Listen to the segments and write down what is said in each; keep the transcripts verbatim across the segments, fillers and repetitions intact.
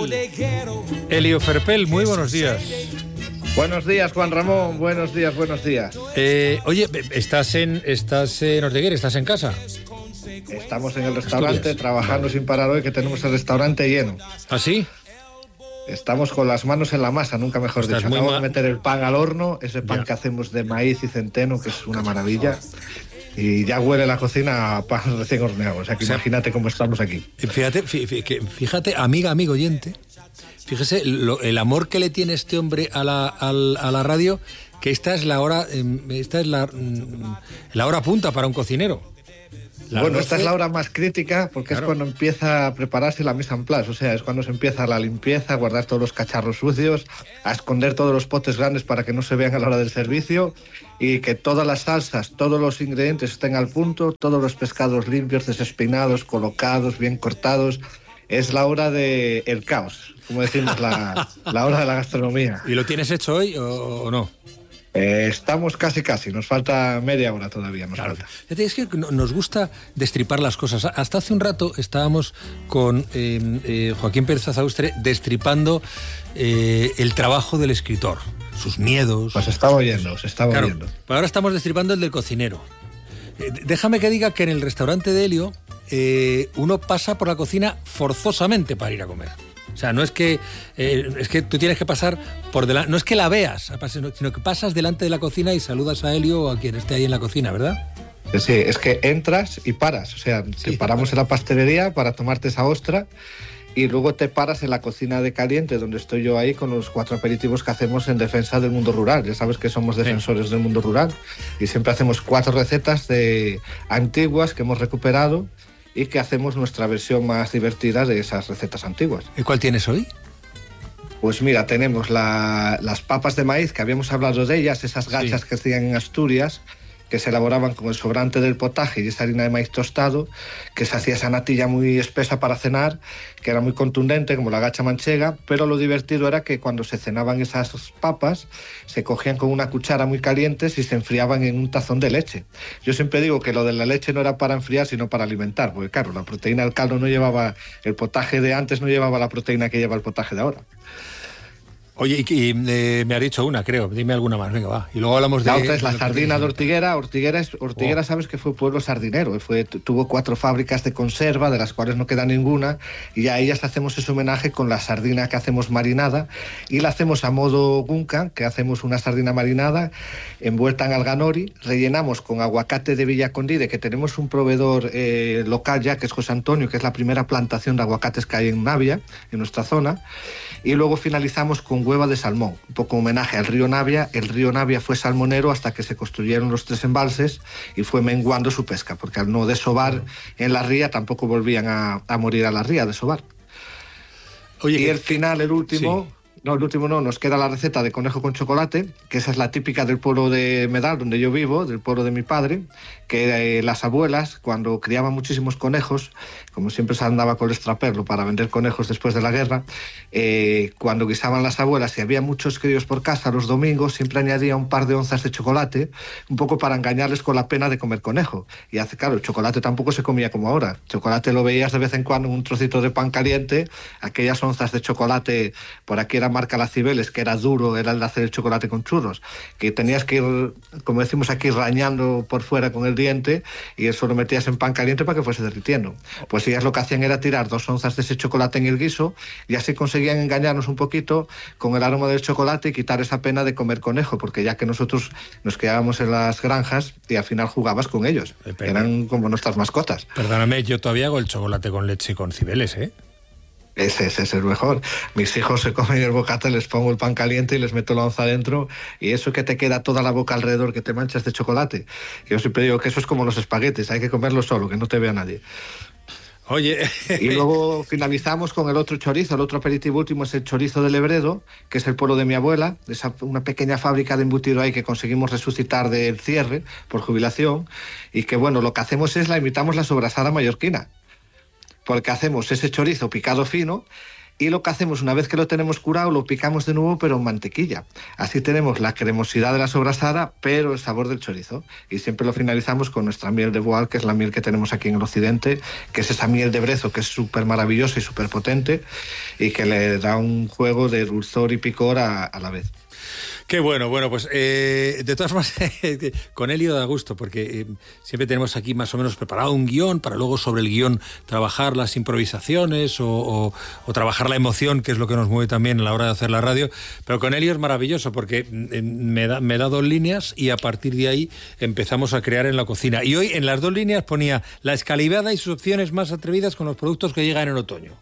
Elio Ferpel, muy buenos días. Buenos días, Juan Ramón. Buenos días, buenos días. Eh, oye, ¿estás en, estás en Ortigueira? ¿Estás en casa? Estamos en el restaurante, Asturias. trabajando Vale. sin parar hoy, que tenemos el restaurante lleno. ¿Ah, sí? Estamos con las manos en la masa, nunca mejor Estás dicho. muy Acabo ma- de meter el pan al horno, ese pan Ya. que hacemos de maíz y centeno, que es una maravilla. Y ya huele la cocina a pan recién horneado. O sea que O sea, imagínate cómo estamos aquí. Fíjate, fí- fí- que- fíjate, amiga, amigo oyente, fíjese lo- el amor que le tiene este hombre a la, al- a la radio, que esta es la hora, em, esta es la, mm, la hora punta para un cocinero. Las bueno, doce. esta es la hora más crítica porque Claro. es cuando empieza a prepararse la mise en place, o sea, es cuando se empieza la limpieza, a guardar todos los cacharros sucios, a esconder todos los potes grandes para que no se vean a la hora del servicio y que todas las salsas, todos los ingredientes estén al punto, todos los pescados limpios, desespinados, colocados, bien cortados. Es la hora del el caos, como decimos, la, la hora de la gastronomía. ¿Y lo tienes hecho hoy o, o no? Eh, estamos casi casi, nos falta media hora todavía, nos Claro. falta. Fíjate, es que no- nos gusta destripar las cosas. Hasta hace un rato estábamos con eh, eh, Joaquín Pérez Azaustre destripando eh, el trabajo del escritor, sus miedos. Pues estaba oyendo, se estaba Claro, oyendo. pero ahora estamos destripando el del cocinero. Eh, déjame que diga que en el restaurante de Elio eh, uno pasa por la cocina forzosamente para ir a comer. O sea, no es que eh, es que tú tienes que pasar por delante, no es que la veas, sino que pasas delante de la cocina y saludas a Elio o a quien esté ahí en la cocina, ¿verdad? Sí, es que entras y paras. O sea, Sí, te paramos en la pastelería para tomarte esa ostra y luego te paras en la cocina de caliente, donde estoy yo ahí con los cuatro aperitivos que hacemos en defensa del mundo rural. Ya sabes que somos defensores del mundo rural y siempre hacemos cuatro recetas de antiguas que hemos recuperado y que hacemos nuestra versión más divertida de esas recetas antiguas. ¿Y cuál tienes hoy? Pues mira, tenemos la- las papas de maíz, que habíamos hablado de ellas, esas gachas Sí. que hacían en Asturias, que se elaboraban con el sobrante del potaje y esa harina de maíz tostado, que se hacía esa natilla muy espesa para cenar, que era muy contundente, como la gacha manchega, pero lo divertido era que cuando se cenaban esas papas, se cogían con una cuchara muy calientes y se enfriaban en un tazón de leche. Yo siempre digo que lo de la leche no era para enfriar, sino para alimentar, porque claro, la proteína del caldo no llevaba, el potaje de antes no llevaba la proteína que lleva el potaje de ahora. Oye, y, y, eh, me ha dicho una, creo. Dime alguna más, venga, va. Y luego hablamos de... La otra es la de- sardina de Ortiguera. Ortiguera, es, Ortiguera Oh. sabes que fue pueblo sardinero. Fue, tu- tuvo cuatro fábricas de conserva, de las cuales no queda ninguna, y a ellas hacemos ese homenaje con la sardina que hacemos marinada, y la hacemos a modo guncan, que hacemos una sardina marinada envuelta en alganori, rellenamos con aguacate de Villacondide, que tenemos un proveedor eh, local ya, que es José Antonio, que es la primera plantación de aguacates que hay en Navia, en nuestra zona, y luego finalizamos con hueva de salmón, un poco homenaje al río Navia. El río Navia fue salmonero hasta que se construyeron los tres embalses y fue menguando su pesca, porque al no desovar en la ría tampoco volvían a, a morir a la ría a desovar. Oye, Y que- el final, el último... Sí. No, el último no, nos queda la receta de conejo con chocolate, que esa es la típica del pueblo de Medal, donde yo vivo, del pueblo de mi padre, que eh, las abuelas, cuando criaban muchísimos conejos, como siempre se andaba con el extraperlo para vender conejos después de la guerra, eh, cuando guisaban las abuelas y había muchos críos por casa los domingos, siempre añadía un par de onzas de chocolate, un poco para engañarles con la pena de comer conejo. Y hace, claro, el chocolate tampoco se comía como ahora. El chocolate lo veías de vez en cuando en un trocito de pan caliente, aquellas onzas de chocolate, por aquí era marca La Cibeles, que era duro, era el de hacer el chocolate con churros, que tenías que ir, como decimos aquí, rañando por fuera con el diente, y eso lo metías en pan caliente para que fuese derritiendo. Pues ellas lo que hacían era tirar dos onzas de ese chocolate en el guiso, y así conseguían engañarnos un poquito con el aroma del chocolate y quitar esa pena de comer conejo, porque ya que nosotros nos quedábamos en las granjas y al final jugabas con ellos, Eh, pero- eran como nuestras mascotas. Perdóname, yo todavía hago el chocolate con leche y con cibeles, ¿eh? Ese, ese es el mejor. Mis hijos se comen el bocata, les pongo el pan caliente y les meto la onza dentro, y eso que te queda toda la boca alrededor, que te manchas de chocolate. Yo siempre digo que eso es como los espaguetis, hay que comerlo solo, que no te vea nadie. Oye, Y luego finalizamos con el otro chorizo, el otro aperitivo último es el chorizo de Lebredo, que es el pueblo de mi abuela, esa, una pequeña fábrica de embutido ahí que conseguimos resucitar del cierre por jubilación, y que bueno, lo que hacemos es la imitamos la sobrasada mallorquina, porque hacemos ese chorizo picado fino, y lo que hacemos una vez que lo tenemos curado lo picamos de nuevo pero en mantequilla. Así tenemos la cremosidad de la sobrasada pero el sabor del chorizo, y siempre lo finalizamos con nuestra miel de Boal, que es la miel que tenemos aquí en el occidente, que es esa miel de brezo que es súper maravillosa y súper potente y que le da un juego de dulzor y picor a, a la vez. Qué bueno, bueno, pues eh, de todas formas, con Elio da gusto, porque eh, siempre tenemos aquí más o menos preparado un guión para luego sobre el guión trabajar las improvisaciones o, o, o trabajar la emoción, que es lo que nos mueve también a la hora de hacer la radio. Pero con Elio es maravilloso porque eh, me, da, me da dos líneas y a partir de ahí empezamos a crear en la cocina. Y hoy en las dos líneas ponía la escalivada y sus opciones más atrevidas con los productos que llegan en otoño.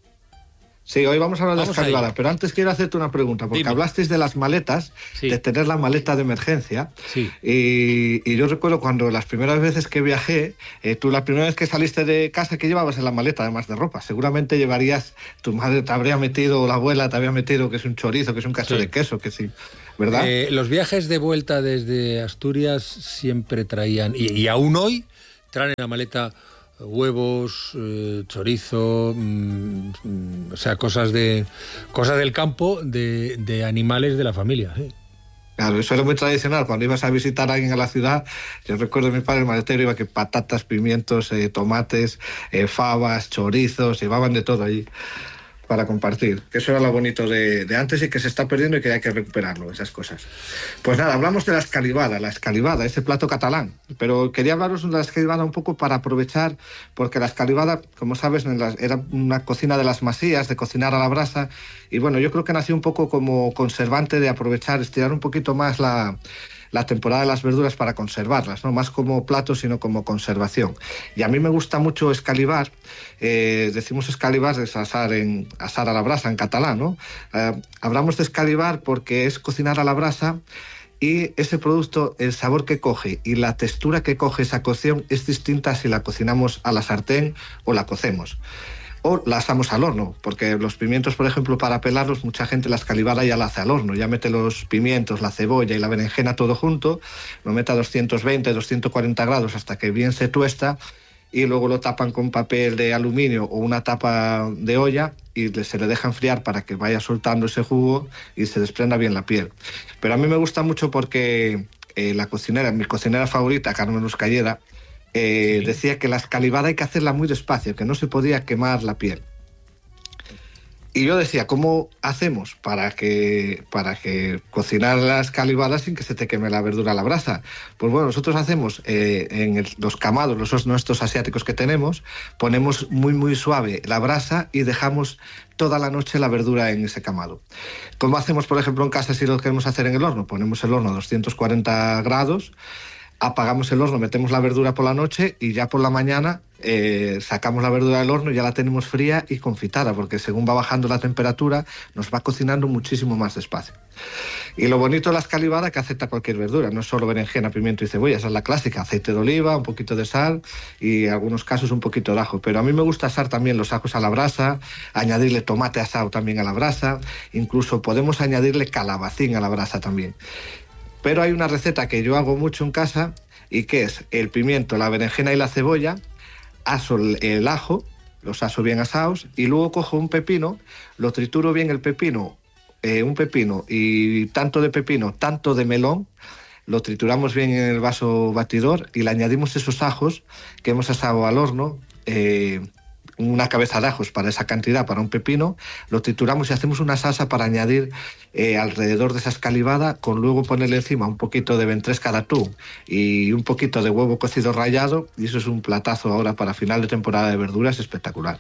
Sí, hoy vamos a hablar de vamos escalivada, pero antes quiero hacerte una pregunta, porque Dime. Hablasteis de las maletas, sí. de tener la maleta de emergencia, sí. y, y yo recuerdo cuando las primeras veces que viajé, eh, tú la primera vez que saliste de casa, ¿qué llevabas en la maleta además de ropa? Seguramente llevarías, tu madre te habría metido, o la abuela te había metido que es un chorizo, que es un cacho sí. de queso, que sí, ¿verdad? Eh, los viajes de vuelta desde Asturias siempre traían, y, y aún hoy, traen en la maleta huevos, eh, chorizo, mmm, mmm, o sea, cosas de cosas del campo, de, de animales de la familia, sí. Claro, eso era muy tradicional. Cuando ibas a visitar a alguien a la ciudad, yo recuerdo a mi padre, el maletero, iba que patatas, pimientos, eh, tomates, eh, fabas, chorizos, llevaban de todo allí para compartir, que eso era lo bonito de, de antes y que se está perdiendo y que hay que recuperarlo, esas cosas. Pues nada, hablamos de la escalivada, la escalivada, ese plato catalán, pero quería hablaros de la escalivada un poco para aprovechar, porque la escalivada, como sabes, era una cocina de las masías, de cocinar a la brasa, y bueno, yo creo que nació un poco como conservante de aprovechar, estirar un poquito más la... la temporada de las verduras para conservarlas, no más como plato sino como conservación. Y a mí me gusta mucho escalivar, eh, decimos escalivar es asar, en, asar a la brasa en catalán, ¿no? Eh, hablamos de escalivar porque es cocinar a la brasa y ese producto, el sabor que coge y la textura que coge esa cocción es distinta si la cocinamos a la sartén o la cocemos. O la asamos al horno, porque los pimientos, por ejemplo, para pelarlos, mucha gente la escalivada ya la hace al horno, ya mete los pimientos, la cebolla y la berenjena todo junto, lo mete a doscientos veinte, doscientos cuarenta grados hasta que bien se tuesta y luego lo tapan con papel de aluminio o una tapa de olla y se le deja enfriar para que vaya soltando ese jugo y se desprenda bien la piel. Pero a mí me gusta mucho porque eh, la cocinera, mi cocinera favorita, Carmen Uscalleda, Eh, sí. decía que la escalivada hay que hacerla muy despacio, que no se podía quemar la piel. Y yo decía, ¿cómo hacemos para que, para que cocinar la escalivada sin que se te queme la verdura a la brasa? Pues bueno, nosotros hacemos eh, en el, los camados, los nuestros asiáticos que tenemos, ponemos muy muy suave la brasa y dejamos toda la noche la verdura en ese camado. ¿Cómo hacemos, por ejemplo, en casa si lo queremos hacer en el horno? Ponemos el horno a doscientos cuarenta grados, apagamos el horno, metemos la verdura por la noche y ya por la mañana eh, sacamos la verdura del horno y ya la tenemos fría y confitada, porque según va bajando la temperatura nos va cocinando muchísimo más despacio. Y lo bonito de la escalivada que acepta cualquier verdura, no es solo berenjena, pimiento y cebolla, esa es la clásica, aceite de oliva, un poquito de sal y en algunos casos un poquito de ajo, pero a mí me gusta asar también los ajos a la brasa, añadirle tomate asado también a la brasa, incluso podemos añadirle calabacín a la brasa también. Pero hay una receta que yo hago mucho en casa y que es el pimiento, la berenjena y la cebolla, aso el ajo, los aso bien asados y luego cojo un pepino, lo trituro bien el pepino, eh, un pepino y tanto de pepino, tanto de melón, lo trituramos bien en el vaso batidor y le añadimos esos ajos que hemos asado al horno, eh, una cabeza de ajos para esa cantidad, para un pepino, lo trituramos y hacemos una salsa para añadir eh, alrededor de esa escalivada, con luego ponerle encima un poquito de ventresca de atún y un poquito de huevo cocido rallado, y eso es un platazo ahora para final de temporada de verduras espectacular.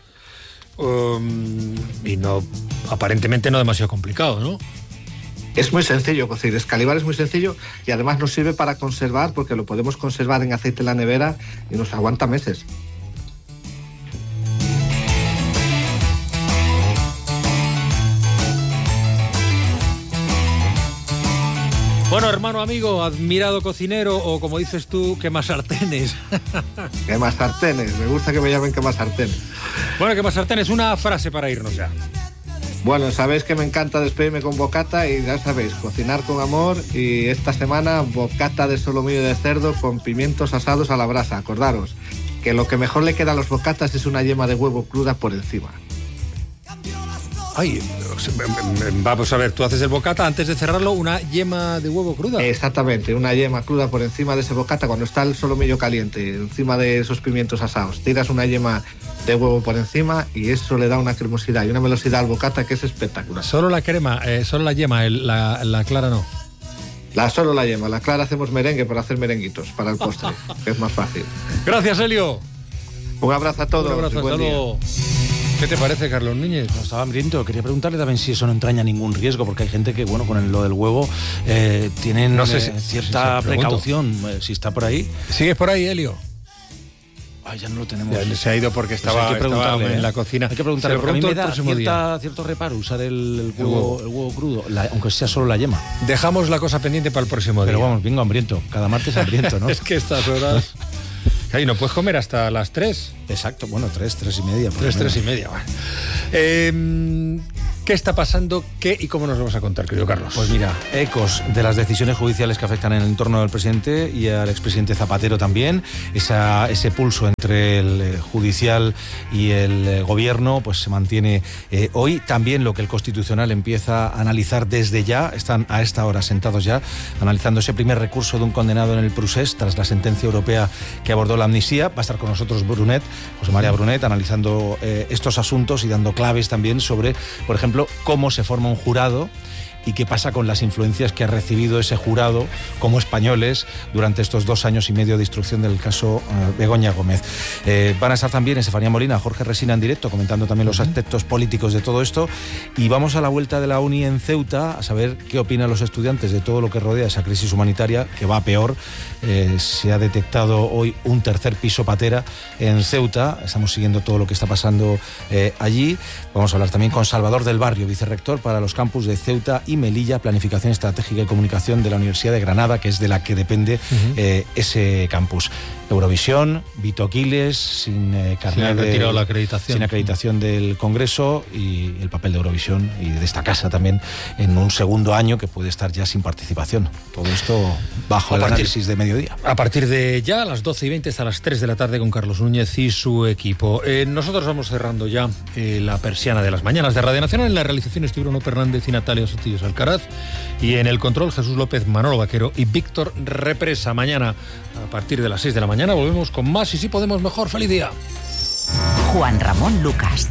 Um, y no, aparentemente no demasiado complicado, ¿no? Es muy sencillo cocinar, escalivar es muy sencillo y además nos sirve para conservar, porque lo podemos conservar en aceite en la nevera y nos aguanta meses. Bueno, hermano, amigo, admirado cocinero, o como dices tú, quema sartenes. Quema sartenes, me gusta que me llamen quema sartenes. Bueno, quema sartenes, una frase para irnos ya. Bueno, sabéis que me encanta despedirme con bocata y ya sabéis, cocinar con amor, y esta semana bocata de solomillo de cerdo con pimientos asados a la brasa. Acordaros que lo que mejor le queda a los bocatas es una yema de huevo cruda por encima. Ay, vamos a ver, tú haces el bocata, antes de cerrarlo, una yema de huevo cruda. Exactamente, una yema cruda por encima de ese bocata cuando está el solomillo caliente, encima de esos pimientos asados. Tiras una yema de huevo por encima y eso le da una cremosidad y una velocidad al bocata que es espectacular. Solo la crema, eh, solo la yema, el, la, la clara no. La solo la yema, la clara hacemos merengue para hacer merenguitos, para el postre, que es más fácil. Gracias, Helio. Un abrazo a todos. Un abrazo, hasta luego. ¿Qué te parece, Carlos Núñez? No, estaba hambriento. Quería preguntarle también si eso no entraña ningún riesgo, porque hay gente que, bueno, con el, lo del huevo eh, tienen no sé eh, si, cierta si precaución. Eh, si está por ahí. ¿Sigues por ahí, Helio? Ay, ya no lo tenemos. Ya, se ha ido porque estaba, pues estaba ¿eh? en la cocina. Hay que preguntarle, porque a mí me da cierta, cierto reparo usar el, el, huevo, el huevo crudo, la, aunque sea solo la yema. Dejamos la cosa pendiente para el próximo Pero día. vamos, vengo hambriento. Cada martes hambriento, ¿no? Es que estas horas... Ay, no puedes comer hasta las tres. Exacto, bueno, tres, tres y media. Tres, tres y media, bueno. Eh, ¿Qué está pasando? ¿Qué y cómo nos vamos a contar, querido Carlos? Pues mira, ecos de las decisiones judiciales que afectan en el entorno del presidente y al expresidente Zapatero también. Esa, ese pulso entre el judicial y el gobierno pues se mantiene eh, hoy. También lo que el Constitucional empieza a analizar desde ya, están a esta hora sentados ya, analizando ese primer recurso de un condenado en el procés tras la sentencia europea que abordó la amnistía. Va a estar con nosotros Brunet, José María Brunet, analizando eh, estos asuntos y dando claves también sobre, por ejemplo, cómo se forma un jurado y qué pasa con las influencias que ha recibido ese jurado como españoles durante estos dos años y medio de instrucción del caso uh, Begoña Gómez. Eh, van a estar también Estefanía Molina, Jorge Resina en directo, comentando también los aspectos políticos de todo esto. Y vamos a la vuelta de la Uni en Ceuta a saber qué opinan los estudiantes de todo lo que rodea esa crisis humanitaria, que va a peor. Eh, se ha detectado hoy un tercer piso patera en Ceuta. Estamos siguiendo todo lo que está pasando eh, allí. Vamos a hablar también con Salvador del Barrio, vicerrector para los campus de Ceuta y Melilla, Planificación Estratégica y Comunicación de la Universidad de Granada, que es de la que depende uh-huh. eh, ese campus. Eurovisión, Vito Quiles, sin eh, carnet sin, de, la acreditación. sin acreditación del Congreso, y el papel de Eurovisión y de esta casa también en un segundo año que puede estar ya sin participación. Todo esto bajo a el partir, análisis de mediodía. A partir de ya, a las doce y veinte hasta las tres de la tarde con Carlos Núñez y su equipo. Eh, nosotros vamos cerrando ya eh, la persiana de las mañanas de Radio Nacional. En la realización estuvieron Bruno Fernández y Natalia Sotillos Alcaraz, y en el control Jesús López, Manolo Vaquero y Víctor Represa. Mañana a partir de las seis de la mañana volvemos con más y si podemos mejor. ¡Feliz día! Juan Ramón Lucas.